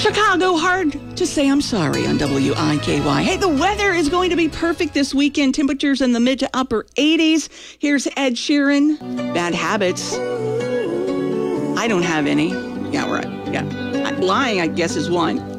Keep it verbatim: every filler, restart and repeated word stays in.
Chicago, hard to say I'm sorry on W I K Y. Hey, the weather is going to be perfect this weekend. Temperatures in the mid to upper eighties. Here's Ed Sheeran. Bad habits. I don't have any. Yeah, right. Yeah. Lying, I guess, is one.